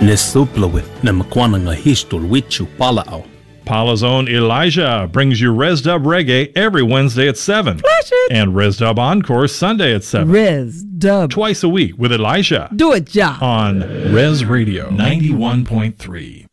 Nesuplawit na makwana nga histol wichu palao. Paula's own Elijah brings you Res Dub Reggae every Wednesday at 7. Flash it. And Res Dub Encore Sunday at 7. Res Dub. Twice a week with Elijah. Do it, ja. On Res Radio 91.3.